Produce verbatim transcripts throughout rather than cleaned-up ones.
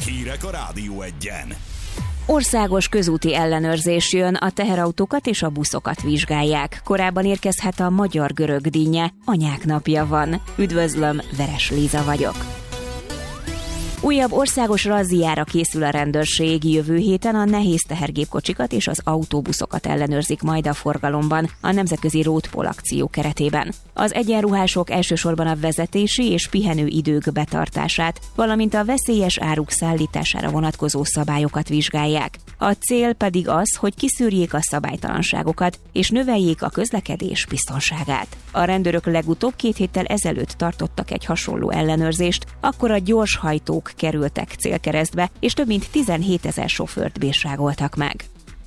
Hírek a Rádió Egyen. Országos közúti ellenőrzés jön, a teherautókat és a buszokat vizsgálják. Korábban érkezhet a magyar-görög dinnye, anyák napja van. Üdvözlöm, Veres Líza vagyok. Újabb országos razziára készül a rendőrség. Jövő héten a nehéz tehergépkocsikat és az autóbuszokat ellenőrzik majd a forgalomban a nemzetközi Roadpol akció keretében. Az egyenruhások elsősorban a vezetési és pihenő idők betartását, valamint a veszélyes áruk szállítására vonatkozó szabályokat vizsgálják. A cél pedig az, hogy kiszűrjék a szabálytalanságokat és növeljék a közlekedés biztonságát. A rendőrök legutóbb két héttel ezelőtt tartottak egy hasonló ellenőrzést, akkor a gyorshajtók kerültek célkeresztbe, és több mint tizenhétezer sofőrt bírságoltak meg.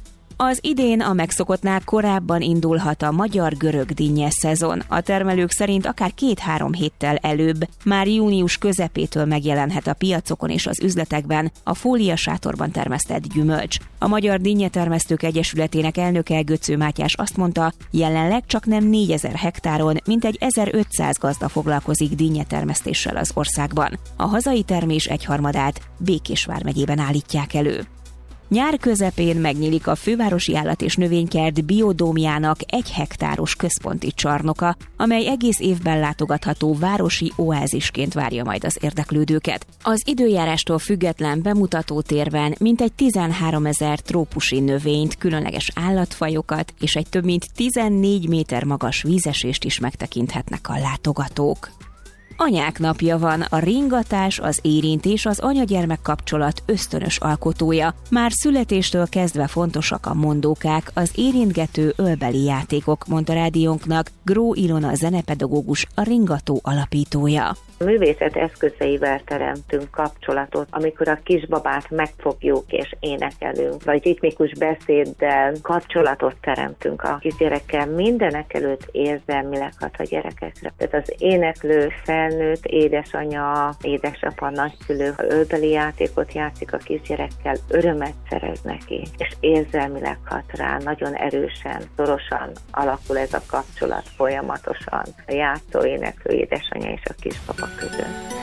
Az idén a megszokottnál korábban indulhat a magyar-görög dinnye szezon. A termelők szerint akár két-három héttel előbb, már június közepétől megjelenhet a piacokon és az üzletekben a fóliasátorban termesztett gyümölcs. A Magyar Dinnyetermesztők Egyesületének elnöke Göcző Mátyás azt mondta, jelenleg csak nem négyezer hektáron, mintegy ezerötszáz gazda foglalkozik dinnyetermesztéssel az országban. A hazai termés egyharmadát Békés vármegyében állítják elő. Nyár közepén megnyílik a Fővárosi Állat- és Növénykert biodómjának egy hektáros központi csarnoka, amely egész évben látogatható városi oázisként várja majd az érdeklődőket. Az időjárástól független bemutatótérben mintegy tizenháromezer trópusi növényt, különleges állatfajokat és egy több mint tizennégy méter magas vízesést is megtekinthetnek a látogatók. Anyák napja van, a ringatás, az érintés, az anya-gyermek kapcsolat ösztönös alkotója. Már születéstől kezdve fontosak a mondókák, az érintgető ölbeli játékok, mondta rádiónknak Gró Ilona zenepedagógus, a ringató alapítója. A művészet eszközeivel teremtünk kapcsolatot, amikor a kisbabát megfogjuk és énekelünk, vagy ritmikus beszéddel kapcsolatot teremtünk a kisgyerekkel, mindenek előtt érzelmileg hat a gyerekekre. Tehát az éneklő, felnőtt, édesanya, édesapa, nagyszülő, ha ölbeli játékot játszik a kisgyerekkel, örömet szerez neki, és érzelmileg hat rá, nagyon erősen, szorosan alakul ez a kapcsolat folyamatosan a játszó, éneklő, édesanya és a kisbaba között.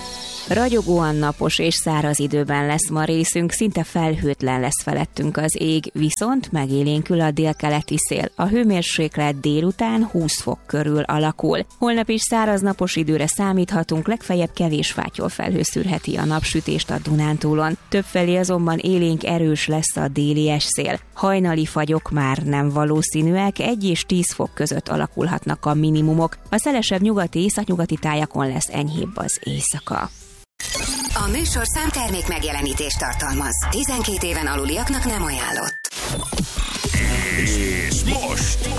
Ragyogóan napos és száraz időben lesz ma részünk, szinte felhőtlen lesz felettünk az ég, viszont megélénkül a délkeleti szél. A hőmérséklet délután húsz fok körül alakul. Holnap is száraz napos időre számíthatunk, legfeljebb kevés fátyol felhő szűrheti a napsütést a Dunántúlon. Többfelé azonban élénk erős lesz a déli esszél. Hajnali fagyok már nem valószínűek, egy és tíz fok között alakulhatnak a minimumok. A szelesebb nyugati, északnyugati tájakon lesz enyhébb az éjszaka. A műsor számtermék megjelenítést tartalmaz. tizenkét éven aluliaknak nem ajánlott. És most